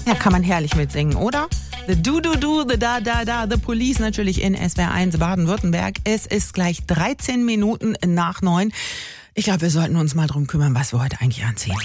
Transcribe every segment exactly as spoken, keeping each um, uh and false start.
Ja, kann man herrlich mitsingen, oder? The Do Do Do, The Da Da Da, The Police natürlich in S W R eins Baden-Württemberg. Es ist gleich dreizehn Minuten nach neun. Ich glaube, wir sollten uns mal drum kümmern, was wir heute eigentlich anziehen.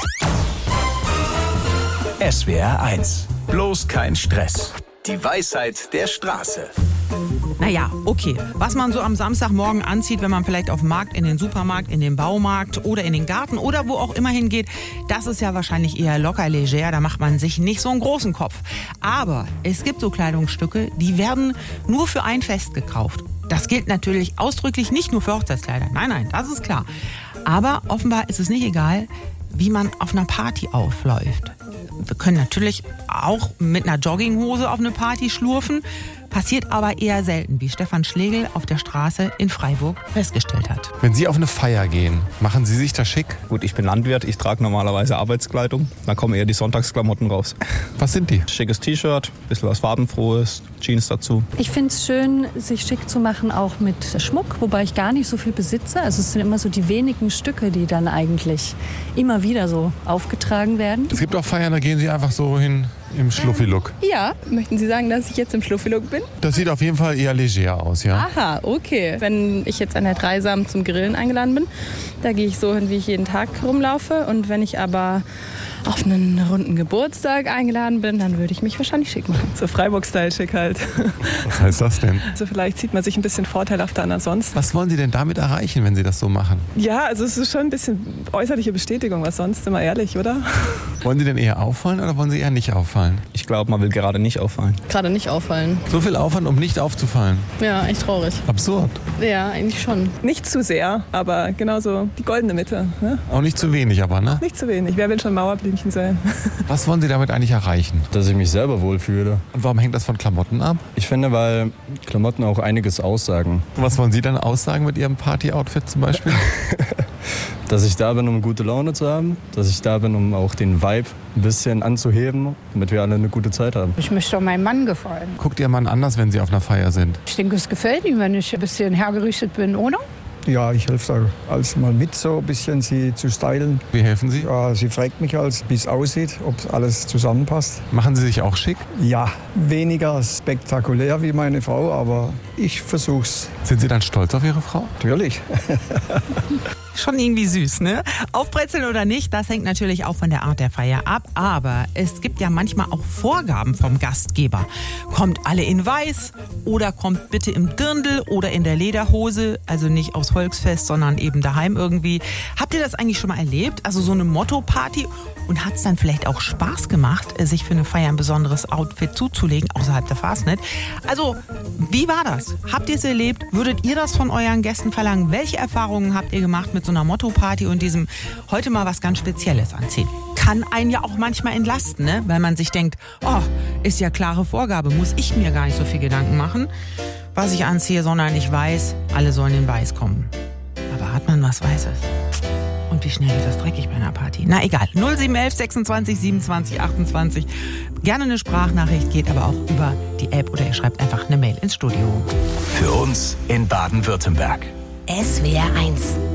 S W R eins. Bloß kein Stress. Die Weisheit der Straße. Naja, okay. Was man so am Samstagmorgen anzieht, wenn man vielleicht auf dem Markt, in den Supermarkt, in den Baumarkt oder in den Garten oder wo auch immer hingeht, das ist ja wahrscheinlich eher locker leger. Da macht man sich nicht so einen großen Kopf. Aber es gibt so Kleidungsstücke, die werden nur für ein Fest gekauft. Das gilt natürlich ausdrücklich nicht nur für Hochzeitskleider. Nein, nein, das ist klar. Aber offenbar ist es nicht egal, wie man auf einer Party aufläuft. Wir können natürlich auch mit einer Jogginghose auf eine Party schlurfen. Passiert aber eher selten, wie Stefan Schlegel auf der Straße in Freiburg festgestellt hat. Wenn Sie auf eine Feier gehen, machen Sie sich da schick? Gut, ich bin Landwirt, ich trage normalerweise Arbeitskleidung. Da kommen eher die Sonntagsklamotten raus. Was sind die? Schickes T-Shirt, bisschen was Farbenfrohes, Jeans dazu. Ich finde es schön, sich schick zu machen, auch mit Schmuck, wobei ich gar nicht so viel besitze. Also es sind immer so die wenigen Stücke, die dann eigentlich immer wieder so aufgetragen werden. Es gibt auch Feiern, da gehen Sie einfach so hin im Schluffi-Look. Ja, möchten Sie sagen, dass ich jetzt im Schluffi-Look bin? Das sieht auf jeden Fall eher leger aus, ja. Aha, okay. Wenn ich jetzt an der Dreisam zum Grillen eingeladen bin, da gehe ich so hin, wie ich jeden Tag rumlaufe. Und wenn ich aber auf einen runden Geburtstag eingeladen bin, dann würde ich mich wahrscheinlich schick machen. So Freiburg-Style schick halt. Was heißt das denn? Also vielleicht sieht man sich ein bisschen vorteilhafter an als sonst. Was wollen Sie denn damit erreichen, wenn Sie das so machen? Ja, also es ist schon ein bisschen äußerliche Bestätigung, was sonst, sind wir ehrlich, oder? Wollen Sie denn eher auffallen oder wollen Sie eher nicht auffallen? Ich glaube, man will gerade nicht auffallen. Gerade nicht auffallen. So viel Aufwand, um nicht aufzufallen? Ja, echt traurig. Absurd. Ja, eigentlich schon. Nicht zu sehr, aber genauso die goldene Mitte. Ne? Auch nicht zu wenig, aber, ne? Nicht zu wenig. Wer will schon Mauerblümchen sein? Was wollen Sie damit eigentlich erreichen? Dass ich mich selber wohlfühle. Und warum hängt das von Klamotten ab? Ich finde, weil Klamotten auch einiges aussagen. Was wollen Sie dann aussagen mit Ihrem Party-Outfit zum Beispiel? Dass ich da bin, um gute Laune zu haben. Dass ich da bin, um auch den Vibe ein bisschen anzuheben, damit wir alle eine gute Zeit haben. Ich möchte doch meinem Mann gefallen. Guckt Ihr Mann anders, wenn Sie auf einer Feier sind? Ich denke, es gefällt ihm, wenn ich ein bisschen hergerichtet bin, oder? Ja, ich helfe da als mal mit, so ein bisschen sie zu stylen. Wie helfen Sie? Ja, sie fragt mich als, wie es aussieht, ob alles zusammenpasst. Machen Sie sich auch schick? Ja, weniger spektakulär wie meine Frau, aber ich versuch's. Sind Sie dann stolz auf Ihre Frau? Natürlich. Schon irgendwie süß, ne? Aufbrezeln oder nicht, das hängt natürlich auch von der Art der Feier ab. Aber es gibt ja manchmal auch Vorgaben vom Gastgeber. Kommt alle in weiß oder kommt bitte im Dirndl oder in der Lederhose. Also nicht aufs Volksfest, sondern eben daheim irgendwie. Habt ihr das eigentlich schon mal erlebt? Also so eine Motto-Party? Und hat es dann vielleicht auch Spaß gemacht, sich für eine Feier ein besonderes Outfit zuzulegen, außerhalb der Fastnet? Also, wie war das? Habt ihr es erlebt? Würdet ihr das von euren Gästen verlangen? Welche Erfahrungen habt ihr gemacht mit so einer Motto-Party und diesem heute mal was ganz Spezielles anziehen? Kann einen ja auch manchmal entlasten, ne? Weil man sich denkt, oh, ist ja klare Vorgabe, muss ich mir gar nicht so viel Gedanken machen, was ich anziehe, sondern ich weiß, alle sollen in Weiß kommen. Aber hat man was Weißes? Und wie schnell geht das dreckig bei einer Party? Na egal, null sieben elf sechsundzwanzig siebenundzwanzig achtundzwanzig. Gerne eine Sprachnachricht, geht aber auch über die App oder ihr schreibt einfach eine Mail ins Studio. Für uns in Baden-Württemberg. S W R eins.